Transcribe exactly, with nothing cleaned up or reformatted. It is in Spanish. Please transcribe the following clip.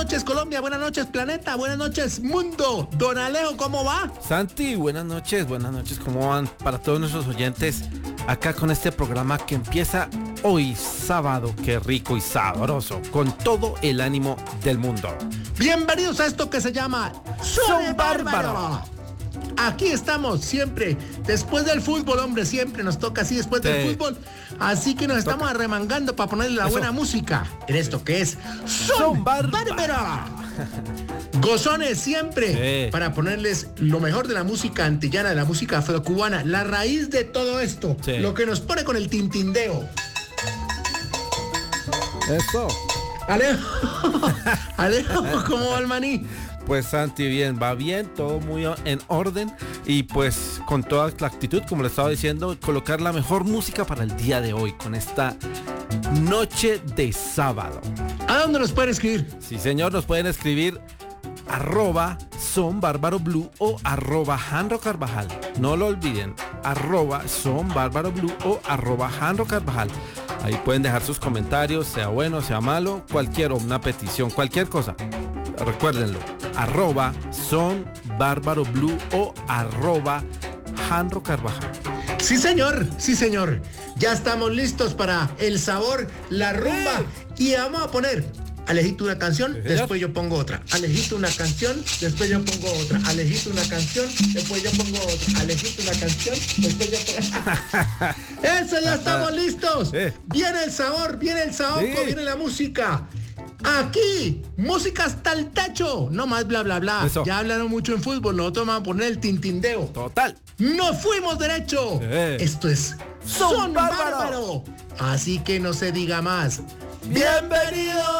noches Colombia, buenas noches planeta, buenas noches mundo. Don Alejo, ¿cómo va? Santi, buenas noches, buenas noches, ¿cómo van? Para todos nuestros oyentes, acá con este programa que empieza hoy sábado, qué rico y sabroso, con todo el ánimo del mundo. Bienvenidos a esto que se llama Son Bárbaro. Aquí estamos siempre, después del fútbol, hombre, siempre nos toca así después del Sí. fútbol. Así que nos estamos Toca. arremangando para ponerle la Eso. buena música en esto que es Son, Son Bárbaro. Bárbaro. Gozones siempre Sí. para ponerles lo mejor de la música antillana, de la música afrocubana, la raíz de todo esto, Sí. lo que nos pone con el tintindeo. Eso. Alejo, Alejo, ¿cómo va el maní? Pues Santi, bien, va bien, todo muy en orden y pues con toda la actitud, como le estaba diciendo, colocar la mejor música para el día de hoy, con esta noche de sábado. ¿A dónde nos pueden escribir? Sí, señor, nos pueden escribir arroba son bárbaro blue o arroba Janro Carvajal. No lo olviden, arroba son bárbaro blue o arroba Janro Carvajal. Ahí pueden dejar sus comentarios, sea bueno, sea malo, cualquier, una petición, cualquier cosa. Recuérdenlo, arroba son bárbaro blue o arroba Janro Carvajal. Sí, señor, sí, señor. Ya estamos listos para el sabor, la rumba. Y vamos a poner, Alejito una canción, Sí, señor. después yo pongo otra. Alejito una canción, después yo pongo otra. Alejito una canción, después yo pongo otra. Alejito una canción, después yo pongo... ¡Eso, ya estamos listos! Sí. Viene el sabor, viene el sabor, Sí. viene la música. Aquí, música hasta el techo. No más bla, bla, bla. Eso. Ya hablaron mucho en fútbol, nosotros vamos a poner el tintindeo. Total. ¡Nos fuimos derecho! Eh. Esto es Son Son Bárbaro. Bárbaro. Así que no se diga más. ¡Bienvenidos!